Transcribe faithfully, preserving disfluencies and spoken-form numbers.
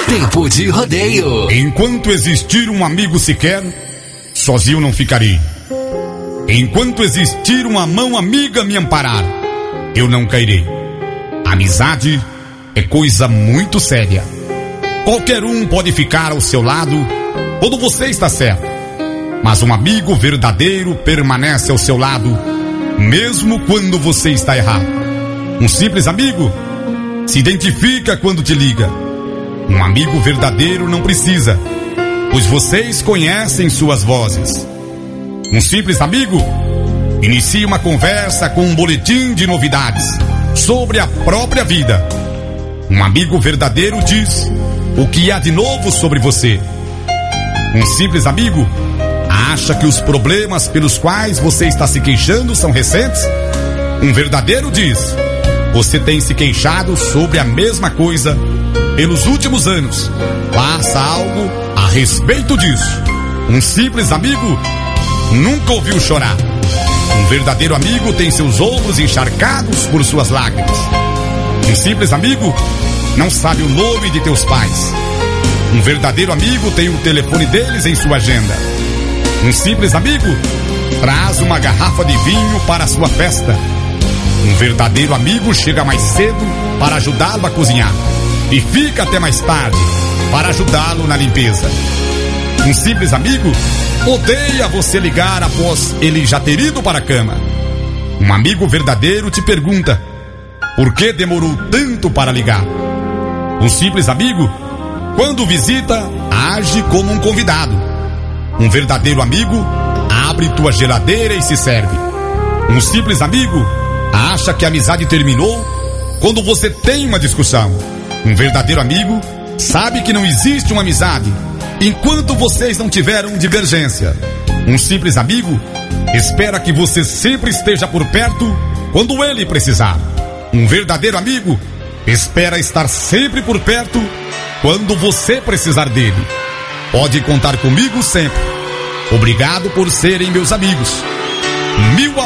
Tempo de rodeio. Enquanto existir um amigo sequer, sozinho não ficarei. Enquanto existir uma mão amiga me amparar, eu não cairei. Amizade é coisa muito séria. Qualquer um pode ficar ao seu lado quando você está certo, mas um amigo verdadeiro permanece ao seu lado mesmo quando você está errado. Um simples amigo se identifica quando te liga. Um amigo verdadeiro não precisa, pois vocês conhecem suas vozes. Um simples amigo inicia uma conversa com um boletim de novidades sobre a própria vida. Um amigo verdadeiro diz o que há de novo sobre você. Um simples amigo acha que os problemas pelos quais você está se queixando são recentes. Um verdadeiro diz: você tem se queixado sobre a mesma coisa pelos últimos anos. Faça algo a respeito disso. Um simples amigo nunca ouviu chorar. Um verdadeiro amigo tem seus ombros encharcados por suas lágrimas. Um simples amigo não sabe o nome de teus pais. Um verdadeiro amigo tem o telefone deles em sua agenda. Um simples amigo traz uma garrafa de vinho para a sua festa. Um verdadeiro amigo chega mais cedo para ajudá-lo a cozinhar e fica até mais tarde para ajudá-lo na limpeza. Um simples amigo odeia você ligar após ele já ter ido para a cama. Um amigo verdadeiro te pergunta por que demorou tanto para ligar. Um simples amigo, quando visita, age como um convidado. Um verdadeiro amigo abre tua geladeira e se serve. Um simples amigo acha que a amizade terminou quando você tem uma discussão. Um verdadeiro amigo sabe que não existe uma amizade enquanto vocês não tiveram divergência. Um simples amigo espera que você sempre esteja por perto quando ele precisar. Um verdadeiro amigo espera estar sempre por perto quando você precisar dele. Pode contar comigo sempre. Obrigado por serem meus amigos. Mil